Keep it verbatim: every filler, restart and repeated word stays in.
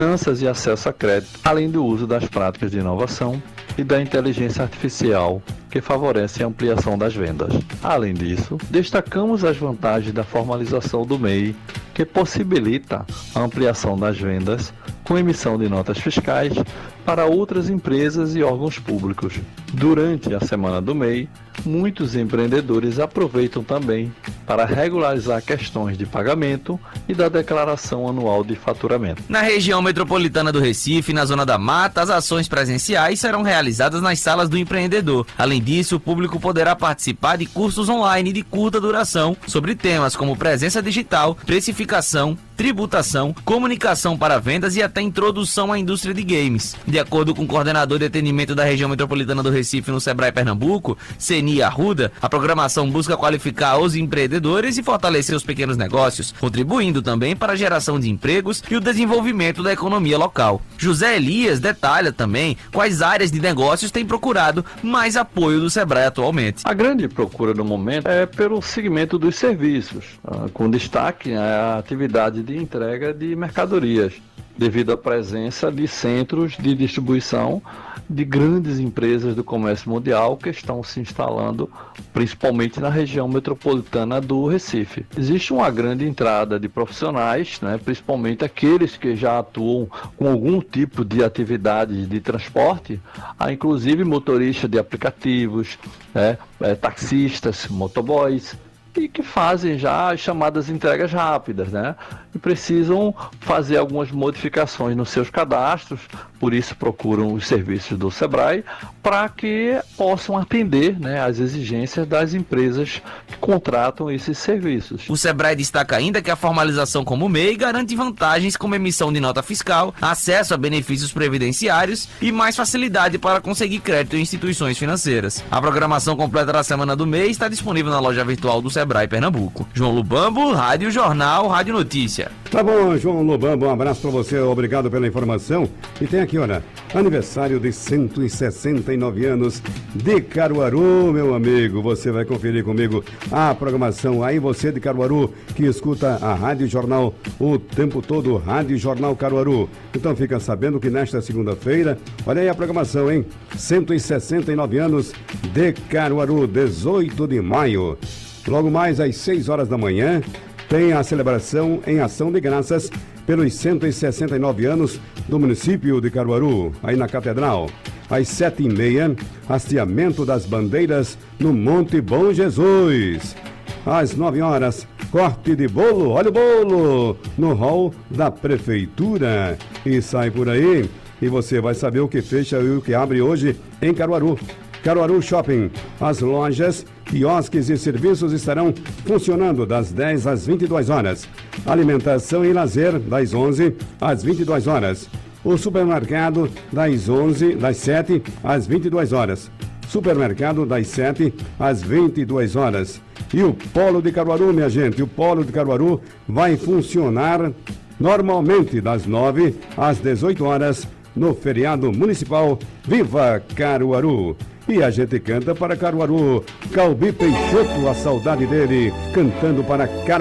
finanças e acesso a crédito, além do uso das práticas de inovação e da inteligência artificial, que favorecem a ampliação das vendas. Além disso, destacamos as vantagens da formalização do M E I, que possibilita a ampliação das vendas com emissão de notas fiscais para outras empresas e órgãos públicos. Durante a semana do M E I, muitos empreendedores aproveitam também para regularizar questões de pagamento e da declaração anual de faturamento. Na região metropolitana do Recife, na Zona da Mata, as ações presenciais serão realizadas nas salas do empreendedor. Além disso, o público poderá participar de cursos online de curta duração sobre temas como presença digital, precificação, tributação, comunicação para vendas e até introdução à indústria de games. De acordo com o coordenador de atendimento da região metropolitana do Recife no Sebrae Pernambuco, Seni Arruda, a programação busca qualificar os empreendedores e fortalecer os pequenos negócios, contribuindo também para a geração de empregos e o desenvolvimento da economia local. José Elias detalha também quais áreas de negócios têm procurado mais apoio do Sebrae atualmente. A grande procura no momento é pelo segmento dos serviços, com destaque à atividade de entrega de mercadorias, devido à presença de centros de distribuição de grandes empresas do comércio mundial que estão se instalando principalmente na região metropolitana do Recife. Existe uma grande entrada de profissionais, né, principalmente aqueles que já atuam com algum tipo de atividade de transporte, há inclusive motoristas de aplicativos, né, é, taxistas, motoboys, e que fazem já as chamadas entregas rápidas, né? E precisam fazer algumas modificações nos seus cadastros, por isso procuram os serviços do Sebrae para que possam atender, né, às exigências das empresas que contratam esses serviços. O Sebrae destaca ainda que a formalização como M E I garante vantagens como emissão de nota fiscal, acesso a benefícios previdenciários e mais facilidade para conseguir crédito em instituições financeiras. A programação completa da semana do M E I está disponível na loja virtual do Sebrae Pernambuco. João Lubambo, Rádio Jornal, Rádio Notícia. Tá bom, João Lubambo, um abraço para você, obrigado pela informação. E tem aqui, olha, aniversário de cento e sessenta e nove anos de Caruaru, meu amigo. Você vai conferir comigo a programação. Aí você de Caruaru que escuta a Rádio Jornal o tempo todo, Rádio Jornal Caruaru. Então fica sabendo que nesta segunda-feira, olha aí a programação, hein? cento e sessenta e nove anos de Caruaru, dezoito de maio. Logo mais às seis horas da manhã, tem a celebração em ação de graças pelos cento e sessenta e nove anos do município de Caruaru, aí na Catedral. Às sete e meia, hasteamento das bandeiras no Monte Bom Jesus. Às nove horas, corte de bolo, olha o bolo, no hall da Prefeitura. E sai por aí, e você vai saber o que fecha e o que abre hoje em Caruaru. Caruaru Shopping. As lojas, quiosques e serviços estarão funcionando das dez às vinte e duas horas. Alimentação e lazer das onze às vinte e duas horas. O supermercado das onze, das sete às vinte e duas horas. Supermercado das sete às vinte e duas horas. E o Polo de Caruaru, minha gente, o Polo de Caruaru vai funcionar normalmente das nove às dezoito horas no feriado municipal. Viva Caruaru! E a gente canta para Caruaru. Calbi Peixoto, a saudade dele, cantando para Caruaru.